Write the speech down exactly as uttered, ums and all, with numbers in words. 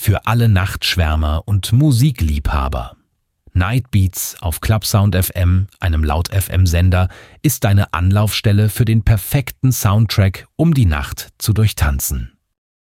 für alle Nachtschwärmer und Musikliebhaber. Nightbeats auf Clubsound F M, einem Laut-F M-Sender, ist deine Anlaufstelle für den perfekten Soundtrack, um die Nacht zu durchtanzen.